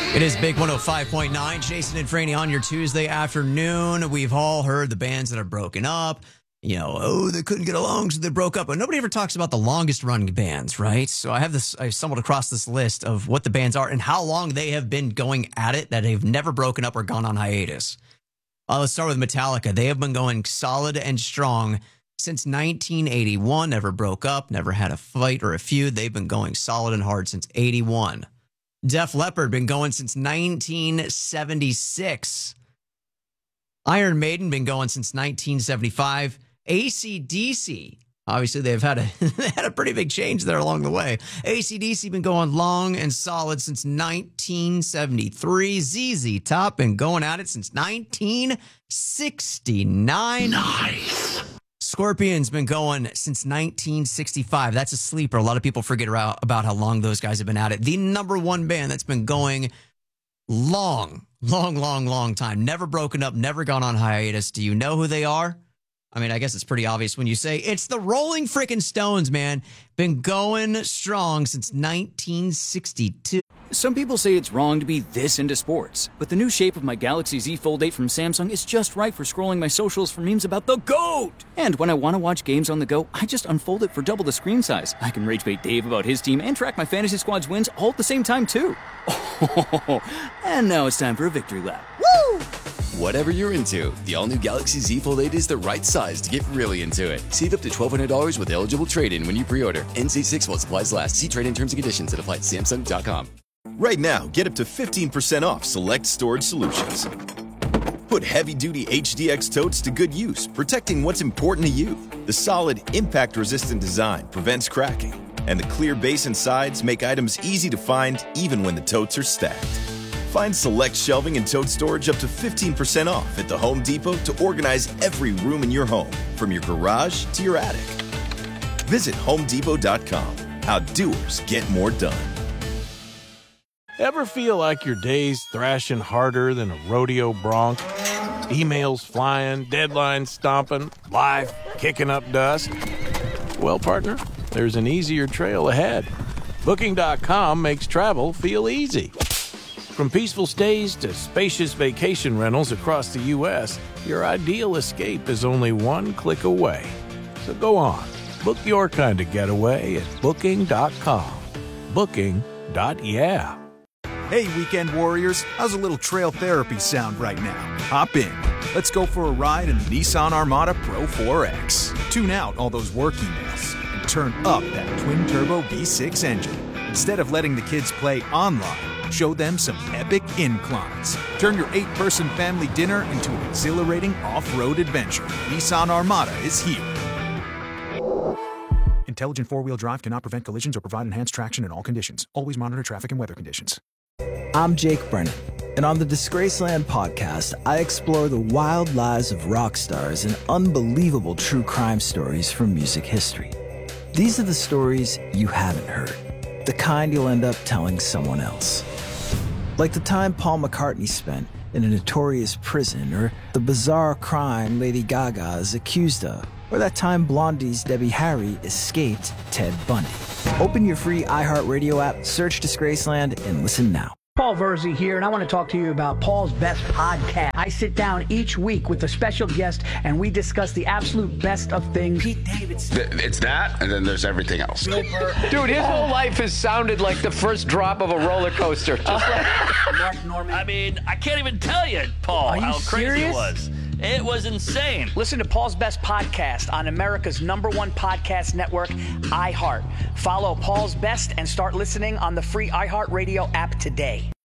It is Big 105.9. Jason and Franny on your Tuesday afternoon. We've all heard the bands that are broken up. You know, they couldn't get along, so they broke up. But nobody ever talks about the longest running bands, right? So I stumbled across this list of what the bands are and how long they have been going at it, that they've never broken up or gone on hiatus. Let's start with Metallica. They have been going solid and strong since 1981. Never broke up, never had a fight or a feud. They've been going solid and hard since 81. Def Leppard been going since 1976. Iron Maiden been going since 1975. AC/DC, obviously they've had a pretty big change there along the way. AC/DC been going long and solid since 1973. ZZ Top been going at it since 1969. Nice. Scorpions been going since 1965. That's a sleeper. A lot of people forget about how long those guys have been at it. The number one band that's been going long time. Never broken up, never gone on hiatus. Do you know who they are? I mean, I guess it's pretty obvious when you say it's the Rolling Frickin' Stones, man. Been going strong since 1962. Some people say it's wrong to be this into sports, but the new shape of my Galaxy Z Fold 8 from Samsung is just right for scrolling my socials for memes about the GOAT. And when I want to watch games on the go, I just unfold it for double the screen size. I can rage bait Dave about his team and track my fantasy squad's wins all at the same time, too. Oh, and now it's time for a victory lap. Woo! Whatever you're into, the all-new Galaxy Z Fold 8 is the right size to get really into it. Save up to $1,200 with eligible trade-in when you pre-order. NC6 while supplies last. See trade-in terms and conditions at apply at Samsung.com. Right now, get up to 15% off select storage solutions. Put heavy-duty HDX totes to good use, protecting what's important to you. The solid, impact-resistant design prevents cracking, and the clear base and sides make items easy to find even when the totes are stacked. Find select shelving and tote storage up to 15% off at the Home Depot to organize every room in your home, from your garage to your attic. Visit HomeDepot.com. How doers get more done. Ever feel like your day's thrashing harder than a rodeo bronc? Emails flying, deadlines stomping, life kicking up dust? Well, partner, there's an easier trail ahead. Booking.com makes travel feel easy. From peaceful stays to spacious vacation rentals across the U.S., your ideal escape is only one click away. So go on, book your kind of getaway at Booking.com. Booking.yeah. Hey, weekend warriors, how's a little trail therapy sound right now? Hop in. Let's go for a ride in the Nissan Armada Pro 4X. Tune out all those work emails and turn up that twin-turbo V6 engine. Instead of letting the kids play online, show them some epic inclines. Turn your 8-person family dinner into an exhilarating off-road adventure. Nissan Armada is here. Intelligent four-wheel drive cannot prevent collisions or provide enhanced traction in all conditions. Always monitor traffic and weather conditions. I'm Jake Brennan, and on the Disgraceland podcast, I explore the wild lives of rock stars and unbelievable true crime stories from music history. These are the stories you haven't heard, the kind you'll end up telling someone else. Like the time Paul McCartney spent in a notorious prison, or the bizarre crime Lady Gaga is accused of, or that time Blondie's Debbie Harry escaped Ted Bundy. Open your free iHeartRadio app, search Disgraceland, and listen now. Paul Verzi here, and I want to talk to you about Paul's Best Podcast. I sit down each week with a special guest, and we discuss the absolute best of things. Pete Davidson. It's that, and then there's everything else. Dude, his whole life has sounded like the first drop of a roller coaster. Just like Mark Norman. I mean, I can't even tell you, Paul, how crazy it was. It was insane. Listen to Paul's Best Podcast on America's #1 podcast network, iHeart. Follow Paul's Best and start listening on the free iHeartRadio app today.